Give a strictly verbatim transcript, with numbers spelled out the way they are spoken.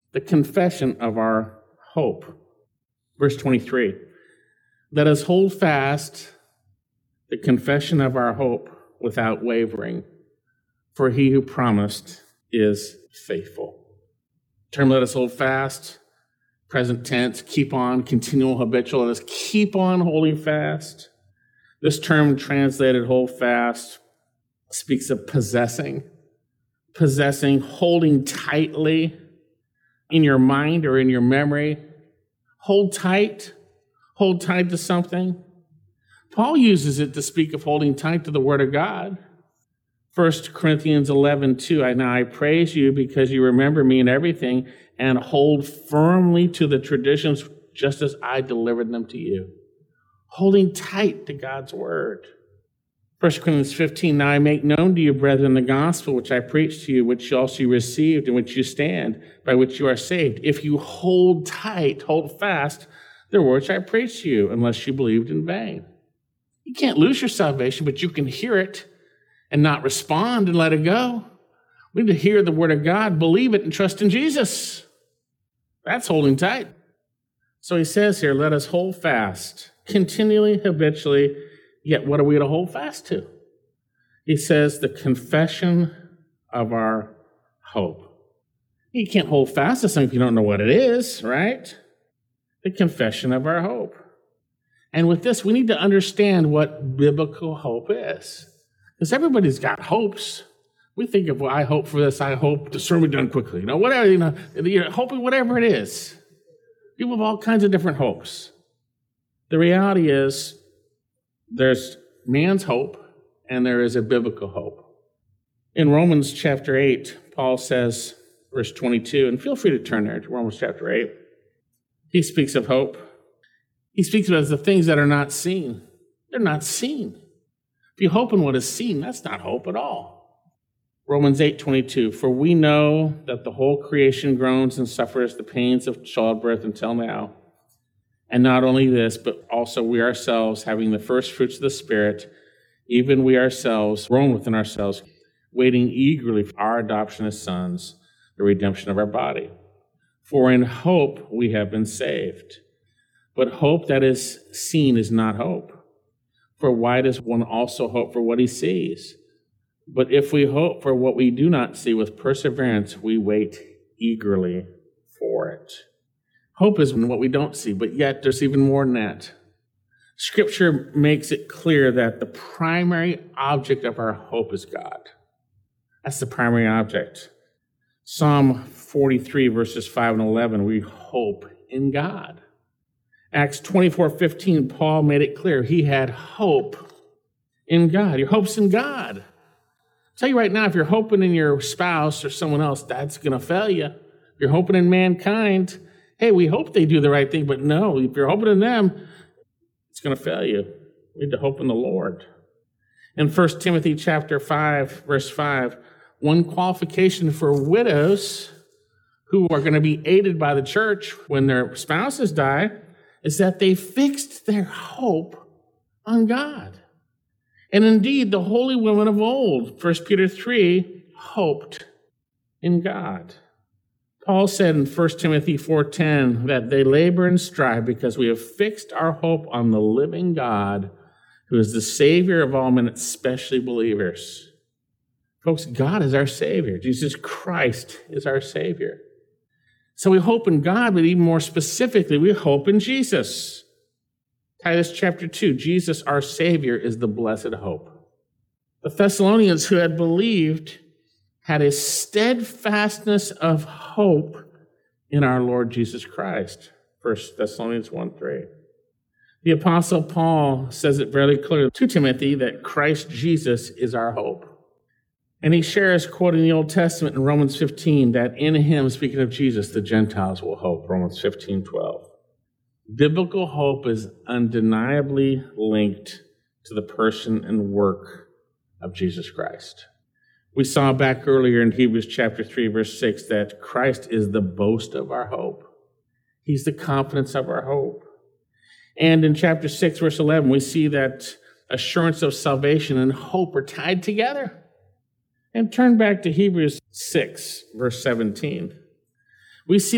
the confession of our hope. Verse twenty-three, let us hold fast the confession of our hope without wavering, for he who promised is faithful. Term, let us hold fast, present tense, keep on, continual, habitual. Let us keep on holding fast. This term translated hold fast speaks of possessing, possessing, holding tightly in your mind or in your memory. Hold tight, hold tight to something. Paul uses it to speak of holding tight to the Word of God. First Corinthians eleven two, I now I praise you because you remember me in everything and hold firmly to the traditions just as I delivered them to you. Holding tight to God's Word. First Corinthians fifteen, now I make known to you, brethren, the gospel which I preached to you, which also you received, in which you stand, by which you are saved. If you hold tight, hold fast, the word which I preached to you, unless you believed in vain. You can't lose your salvation, but you can hear it and not respond and let it go. We need to hear the word of God, believe it, and trust in Jesus. That's holding tight. So he says here, let us hold fast, continually, habitually. Yet what are we to hold fast to? He says the confession of our hope. You can't hold fast to something if you don't know what it is, right? The confession of our hope. And with this, we need to understand what biblical hope is. Because everybody's got hopes. We think of, well, I hope for this, I hope the sermon done quickly. You know, whatever, you know, you're hoping whatever it is. People have all kinds of different hopes. The reality is, there's man's hope, and there is a biblical hope. In Romans chapter eight, Paul says, verse twenty-two, and feel free to turn there to Romans chapter eight. He speaks of hope. He speaks of it as the things that are not seen. They're not seen. If you hope in what is seen, that's not hope at all. Romans eight twenty-two, for we know that the whole creation groans and suffers the pains of childbirth until now. And not only this, but also we ourselves, having the first fruits of the Spirit, even we ourselves, groan within ourselves, waiting eagerly for our adoption as sons, the redemption of our body. For in hope we have been saved. But hope that is seen is not hope. For why does one also hope for what he sees? But if we hope for what we do not see with perseverance, we wait eagerly for it. Hope is what we don't see, but yet there's even more than that. Scripture makes it clear that the primary object of our hope is God. That's the primary object. Psalm forty-three, verses five and eleven, we hope in God. Acts twenty-four fifteen, Paul made it clear he had hope in God. Your hope's in God. I'll tell you right now, if you're hoping in your spouse or someone else, that's going to fail you. If you're hoping in mankind, hey, we hope they do the right thing, but no, if you're hoping in them, it's going to fail you. We need to hope in the Lord. In First Timothy chapter five, verse five, one qualification for widows who are going to be aided by the church when their spouses die is that they fixed their hope on God. And indeed, the holy women of old, First Peter three, hoped in God. Paul said in First Timothy four ten that they labor and strive because we have fixed our hope on the living God, who is the Savior of all men, especially believers. Folks, God is our Savior. Jesus Christ is our Savior. So we hope in God, but even more specifically, we hope in Jesus. Titus chapter two, Jesus, our Savior, is the blessed hope. The Thessalonians who had believed had a steadfastness of hope in our Lord Jesus Christ. First Thessalonians one three. The Apostle Paul says it very clearly to Timothy that Christ Jesus is our hope. And he shares, quoting the Old Testament in Romans fifteen, that in him, speaking of Jesus, the Gentiles will hope, Romans fifteen twelve. Biblical hope is undeniably linked to the person and work of Jesus Christ. We saw back earlier in Hebrews chapter three, verse six, that Christ is the boast of our hope. He's the confidence of our hope. And in chapter six, verse eleven, we see that assurance of salvation and hope are tied together. And turn back to Hebrews six, verse seventeen. We see